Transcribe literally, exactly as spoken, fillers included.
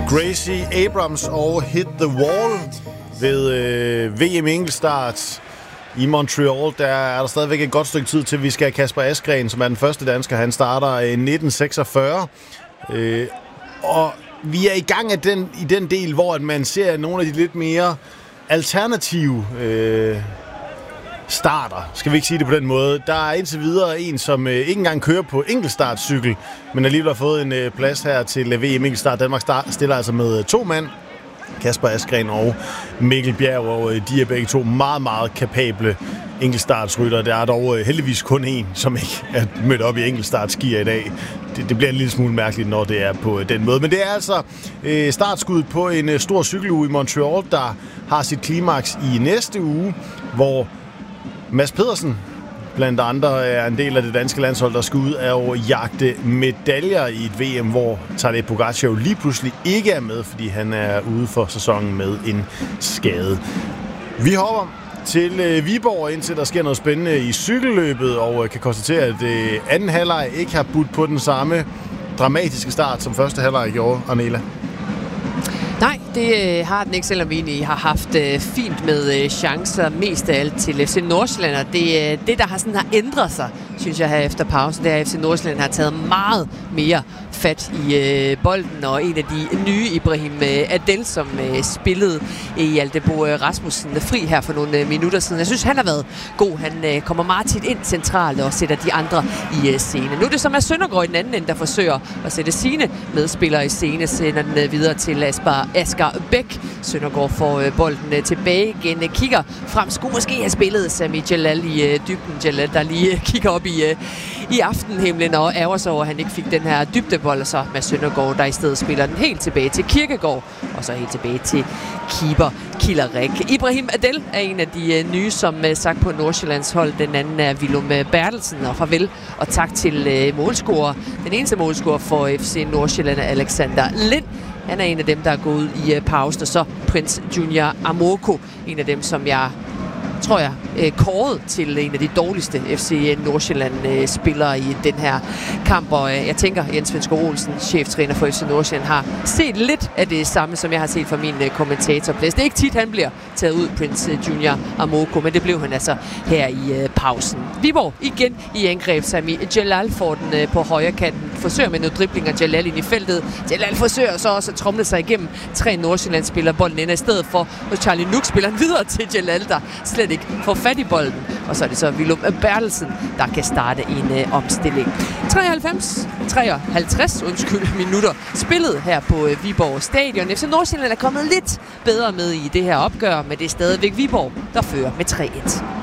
Gracie Abrams og Hit the Wall ved øh, V M enkeltstart i Montreal. Der er der stadigvæk et godt stykke tid til, vi skal have Kasper Asgreen, som er den første dansker. Han starter i nitten seksogfyrre. Øh, og vi er i gang af den, i den del, hvor at man ser nogle af de lidt mere alternative øh, starter. Skal vi ikke sige det på den måde? Der er indtil videre en, som øh, ikke engang kører på enkeltstartcykel, men alligevel har fået en øh, plads her til V M enkeltstart. Danmark start, stiller altså med øh, to mand. Kasper Asgreen og Mikkel Bjerg, og øh, de er begge to meget, meget kapable enkeltstartsrytter. Der er dog øh, heldigvis kun en, som ikke er mødt op i enkeltstartskier i dag. Det, det bliver en lille smule mærkeligt, når det er på øh, den måde. Men det er altså øh, startskud på en øh, stor cykeluge i Montreal, der har sit klimaks i næste uge, hvor Mads Pedersen blandt andre er en del af det danske landshold, der skal ud af at jagte medaljer i et V M, hvor Tadej Pogačar lige pludselig ikke er med, fordi han er ude for sæsonen med en skade. Vi hopper til øh, Viborg, indtil der sker noget spændende i cykelløbet, og øh, kan konstatere, at øh, anden halvleg ikke har budt på den samme dramatiske start, som første halvleg gjorde, Arnela. Nej, det øh, har den ikke, selvom vi egentlig har haft øh, fint med øh, chancer, mest af alt til F C Nordsjælland. Og det, øh, det, der har, sådan, har ændret sig, synes jeg, her efter pausen, det er, at F C Nordsjælland har taget meget mere fat i øh, bolden, og en af de nye, Ibrahim øh, Adel, som øh, spillede i Hjaltebo øh, Rasmussen fri her for nogle øh, minutter siden. Jeg synes, han har været god. Han øh, kommer meget tit ind centralt og sætter de andre i øh, scene. Nu er det så Mads Søndergaard i den anden ende, der forsøger at sætte sine medspillere i scene, sender den øh, videre til Asper, Asger Bæk. Søndergaard får øh, bolden øh, tilbage igen, øh, kigger frem, skulle måske have spillet Sami Jalal i øh, dybden. Jalal, der lige øh, kigger op i, øh, i aftenhimlen og ærger sig over, at han ikke fik den her dybdebold, og så med Søndergaard, der i stedet spiller den helt tilbage til Kirkegaard, og så helt tilbage til keeper Killarik. Ibrahim Adel er en af de øh, nye, som øh, sagt på Nordsjællands hold. Den anden er Willum Bertelsen, og farvel og tak til øh, målscorer. Den eneste målscorer for F C Nordsjælland er Alexander Lind. Han er en af dem, der er gået i øh, pausen, og så Prince Junior Amoko, en af dem, som jeg tror jeg, øh, kåret til en af de dårligste F C Nordsjælland-spillere øh, i den her kamp. Og øh, jeg tænker, Jens Svensgaard Olsen, cheftræner for F C Nordsjælland, har set lidt af det samme, som jeg har set fra min øh, kommentatorplads. Det er ikke tit, han bliver taget ud, Prince øh, Junior Amoko, men det blev han altså her i øh, pausen. Viborg igen i angreb. Sami Jalal får den øh, på højre kanten. Forsøger med noget driblinger Jalal ind i feltet. Jalal forsøger så også at tromle sig igennem tre Nordsjælland-spillere. Bolden ender i stedet for, og Charlie Nuk spiller den videre til Jalal, der slet ikke får fat i bolden. Og så er det så Willum Bertelsen, der kan starte en øh, omstilling. treoghalvfems, treoghalvtreds undskyld, minutter spillet her på øh, Viborg Stadion. F C Nordsjælland er kommet lidt bedre med i det her opgør, men det er stadigvæk Viborg, der fører med tre et.